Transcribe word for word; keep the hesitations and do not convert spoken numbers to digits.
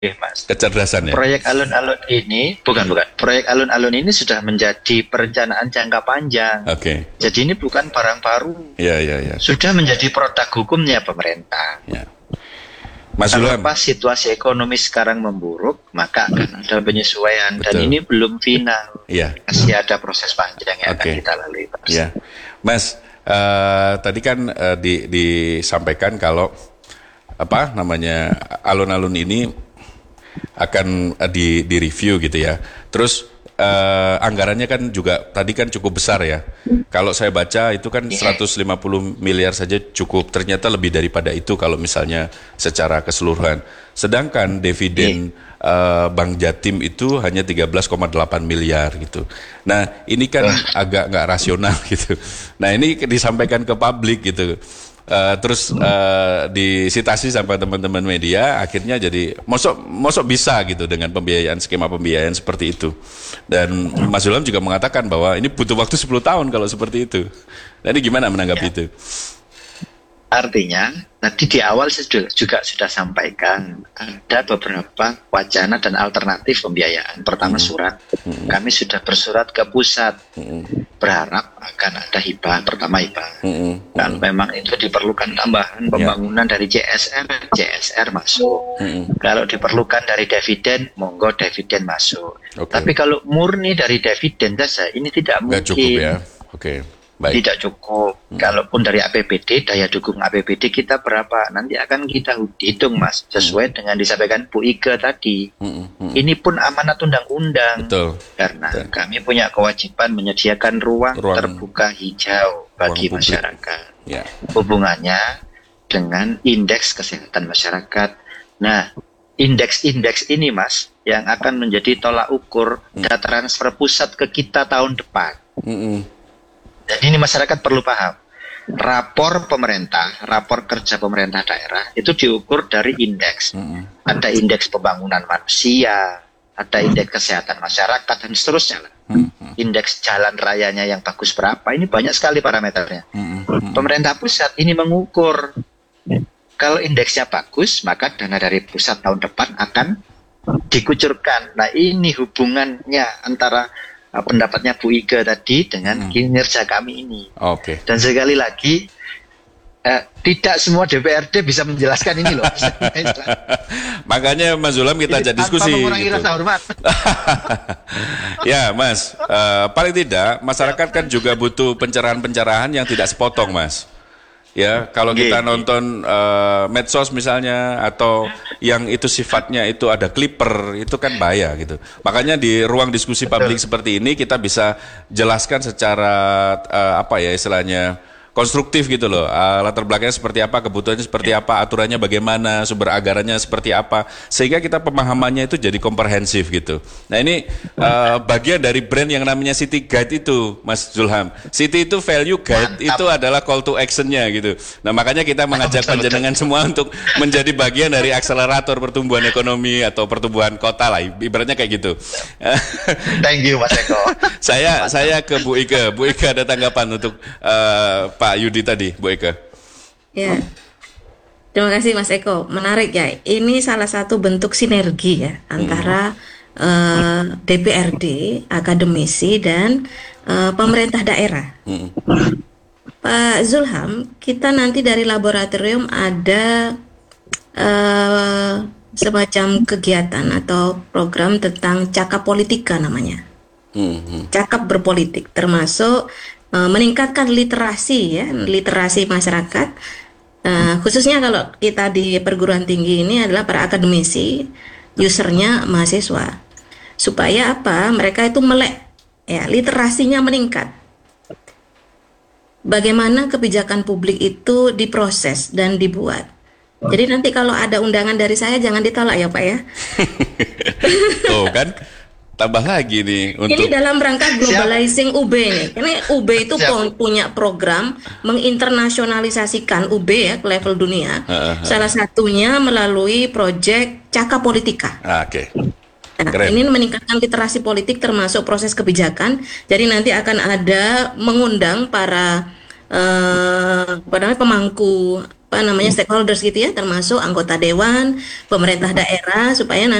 Oke, Mas. Kecerdasan ya? Proyek alun-alun ini, bukan bukan. Proyek alun-alun ini sudah menjadi perencanaan jangka panjang. Oke. Okay. Jadi ini bukan barang baru. Iya, iya, iya. Sudah menjadi produk hukumnya pemerintah. Ya. Mas Kalau Zulham. pas situasi ekonomi sekarang memburuk, maka akan ada penyesuaian. Betul. Dan ini belum final. Iya. Masih ada proses panjang yang Oke. akan kita lalui. Mas. Iya. Mas, uh, tadi kan uh, di, disampaikan kalau apa namanya alun-alun ini akan uh, di di review gitu ya. Terus uh, anggarannya kan juga tadi kan cukup besar ya. Kalau saya baca itu kan seratus lima puluh miliar saja cukup. Ternyata lebih daripada itu kalau misalnya secara keseluruhan. Sedangkan dividen uh, Bank Jatim itu hanya tiga belas koma delapan miliar gitu. Nah, ini kan agak nggak rasional gitu. Nah, ini disampaikan ke publik gitu. Uh, terus uh, disitasi sampai teman-teman media, akhirnya jadi mosok mosok bisa gitu dengan pembiayaan, skema pembiayaan seperti itu. Dan Mas Zulham juga mengatakan bahwa ini butuh waktu sepuluh tahun kalau seperti itu. Nah, ini gimana menanggapi ya. itu? Artinya, tadi di awal saya juga, juga sudah sampaikan ada beberapa wacana dan alternatif pembiayaan. Pertama hmm. surat, hmm. kami sudah bersurat ke pusat hmm. berharap akan ada hibah, pertama hibah. Hmm. Kalau memang itu diperlukan tambahan pembangunan ya. dari J S R, J S R masuk. Hmm. Kalau diperlukan dari dividen, monggo dividen masuk. Okay. Tapi kalau murni dari dividen saja, ini tidak mungkin. Nggak cukup ya, oke. Okay. Baik. Tidak cukup. Hmm. Kalaupun dari A P B D, daya dukung A P B D kita berapa? Nanti akan kita hitung, Mas, sesuai hmm. dengan disampaikan Bu Ike tadi. Hmm. Hmm. Ini pun amanat undang-undang. Betul. Karena Betul. kami punya kewajiban menyediakan ruang, ruang terbuka hijau bagi masyarakat. Ya. Hubungannya dengan indeks kesehatan masyarakat. Nah, indeks-indeks ini, Mas, yang akan menjadi tolak ukur hmm. data transfer pusat ke kita tahun depan. Hmm. Jadi ini masyarakat perlu paham, rapor pemerintah, rapor kerja pemerintah daerah itu diukur dari indeks. Mm-hmm. Ada indeks pembangunan manusia, ada indeks kesehatan masyarakat, dan seterusnya. Mm-hmm. Indeks jalan rayanya yang bagus berapa, ini banyak sekali parameternya. Mm-hmm. Pemerintah pusat ini mengukur, kalau indeksnya bagus, maka dana dari pusat tahun depan akan dikucurkan. Nah, ini hubungannya antara pendapatnya Bu Ike tadi dengan hmm. kinerja kami ini. Oke. Okay. Dan sekali lagi eh, tidak semua D P R D bisa menjelaskan ini loh. Makanya Mas Zulham kita ajak diskusi. Tanpa mengurangi gitu. Rasa hormat. Ya Mas, uh, paling tidak masyarakat kan juga butuh pencerahan-pencerahan yang tidak sepotong, Mas. Ya, kalau kita nonton uh, medsos misalnya atau yang itu sifatnya itu ada clipper, itu kan bahaya gitu. Makanya di ruang diskusi publik seperti ini kita bisa jelaskan secara uh, apa ya istilahnya konstruktif gitu loh, uh, latar belakangnya seperti apa, kebutuhannya seperti apa, aturannya bagaimana, sumber anggarannya seperti apa, sehingga kita pemahamannya itu jadi komprehensif gitu. Nah ini uh, bagian dari brand yang namanya City Guide itu, Mas Zulham. City itu value guide, mantap. Itu adalah call to action-nya gitu. Nah makanya kita mengajak panjenengan semua untuk menjadi bagian dari akselerator pertumbuhan ekonomi atau pertumbuhan kota lah, ibaratnya kayak gitu. Thank you Mas Eko. saya saya ke Bu Ike, Bu Ike ada tanggapan untuk uh, Pak Yudi tadi, Bu Eka. Ya, terima kasih Mas Eko. Menarik ya. Ini salah satu bentuk sinergi ya antara hmm. uh, D P R D, akademisi dan uh, pemerintah daerah. Hmm. Pak Zulham, kita nanti dari laboratorium ada uh, semacam kegiatan atau program tentang cakap politika namanya. Hmm. Cakap berpolitik, termasuk meningkatkan literasi ya, literasi masyarakat, uh, khususnya kalau kita di perguruan tinggi ini adalah para akademisi, usernya mahasiswa, supaya apa? Mereka itu melek, ya, literasinya meningkat. Bagaimana kebijakan publik itu diproses dan dibuat. Jadi nanti kalau ada undangan dari saya jangan ditolak ya Pak ya. Tuh kan. Tambah lagi nih untuk ini dalam rangka globalizing U B nih. Karena U B itu Siap. punya program menginternasionalisasikan U B ya ke level dunia. Uh, uh, Salah satunya melalui proyek Cakap Politika. Uh, Oke. Okay. Nah, ini meningkatkan literasi politik termasuk proses kebijakan. Jadi nanti akan ada mengundang para uh, apa namanya pemangku apa namanya stakeholders gitu ya, termasuk anggota dewan, pemerintah daerah supaya